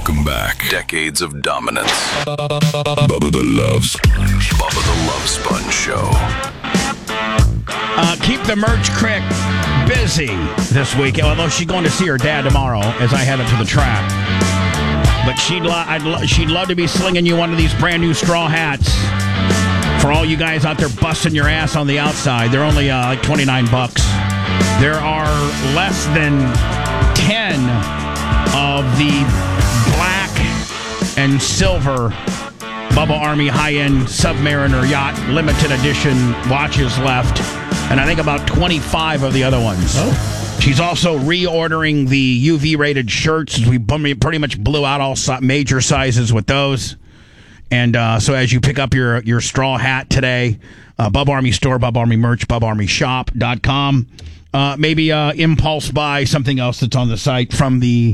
Welcome back. Decades of dominance. Bubba the Love Sponge Show. Keep the Merch Crick busy this week. Although she's going to see her dad tomorrow as I head up to the track. But she'd love to be slinging you one of these brand new straw hats. For all you guys out there busting your ass on the outside, they're only like $29. There are less than 10 of the black and silver Bubba Army high-end Submariner yacht limited edition watches left, and I think about 25 of the other ones. Oh. She's also reordering the UV-rated shirts. We pretty much blew out all major sizes with those. And so as you pick up your straw hat today, Bubba Army store, Bubba Army merch, BubbaArmyShop.com. Maybe impulse buy something else that's on the site from the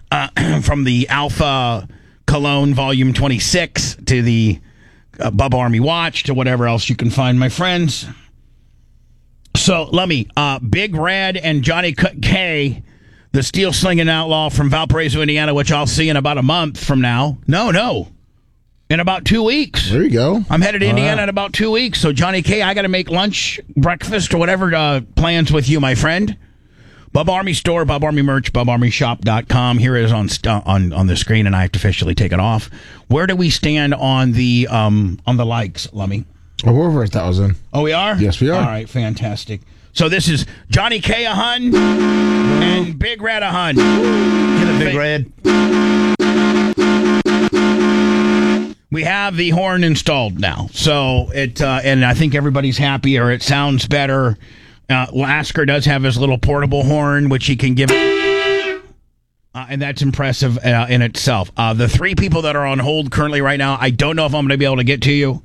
Alpha Cologne Volume 26 to the Bubba Army watch to whatever else you can find, my friends. So let me, Big Red and Johnny K, the steel slinging outlaw from Valparaiso, Indiana, which I'll see in about a month from now. No. In about 2 weeks. There you go. I'm headed to Indiana in about 2 weeks. So, Johnny K., I got to make lunch, breakfast, or whatever plans with you, my friend. Bubba Army store, Bubba Army merch, BubbaArmyShop.com. Here it is on the screen, and I have to officially take it off. Where do we stand on the likes, Lummy? Oh, we're over 1,000. Oh, we are? Yes, we are. All right, fantastic. So this is Johnny K. a hun and Big Red a hun. Get it, Big Red. We have the horn installed now, so and I think everybody's happy, or it sounds better. Lasker does have his little portable horn, which he can give, and that's impressive in itself. The three people that are on hold currently right now, I don't know if I'm going to be able to get to you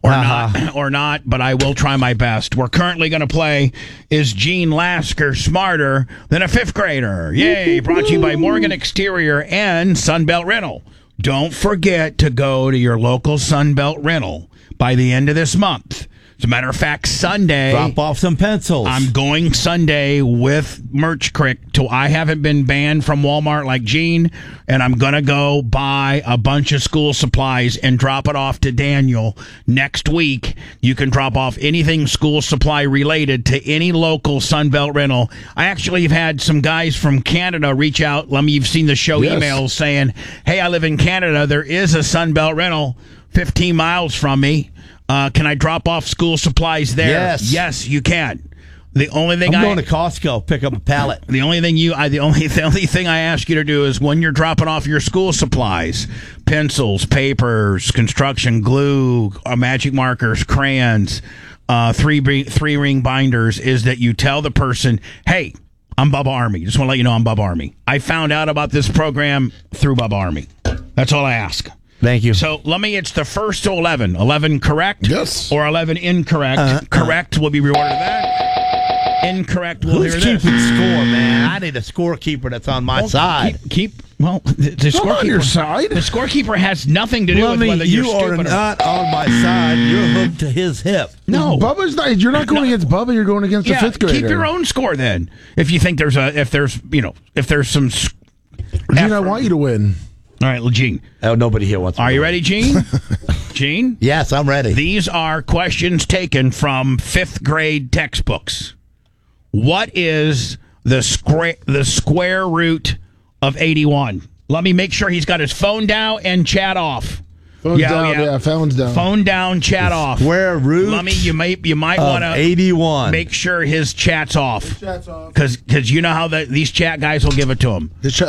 or not, but I will try my best. We're currently going to play Is Gene Lasker Smarter Than a Fifth Grader? Yay! Brought to you by Morgan Exterior and Sunbelt Rental. Don't forget to go to your local Sunbelt rental by the end of this month. As a matter of fact, Sunday... Drop off some pencils. I'm going Sunday with Merch Crick till I haven't been banned from Walmart like Gene, and I'm going to go buy a bunch of school supplies and drop it off to Daniel next week. You can drop off anything school supply related to any local Sunbelt rental. I actually have had some guys from Canada reach out. You've seen the show emails saying, hey, I live in Canada. There is a Sunbelt rental 15 miles from me. Can I drop off school supplies there? Yes, you can. The only thing I'm going to Costco, pick up a pallet. The only thing I ask you to do is when you're dropping off your school supplies, pencils, papers, construction glue, magic markers, crayons, three ring binders, is that you tell the person, hey, I'm Bubba Army. Just want to let you know I'm Bubba Army. I found out about this program through Bubba Army. That's all I ask. Thank you. So, it's the first to 11. 11 correct? Yes. Or 11 incorrect. Correct will be rewarded that. Incorrect will hear this. Who's keeping score, man? I need a scorekeeper that's on my side. The scorekeeper on your side. The scorekeeper has nothing to do with whether you you're are stupid not on my side. You're hooked to his hip. No, Bubba's not. You're not going against Bubba. You're going against the fifth grader. Keep your own score then. If you think there's some. Gene, I want you to win. All right, Gene. Oh, nobody here wants. Are you ready, Gene? Gene? Yes, I'm ready. These are questions taken from fifth grade textbooks. What is the square root of 81? Let me make sure he's got his phone down and chat off. Phone's down. Phone's down. Phone down, chat off. Square root. Lummy, you might want to 81. Make sure his chat's off. Because you know how these chat guys will give it to him.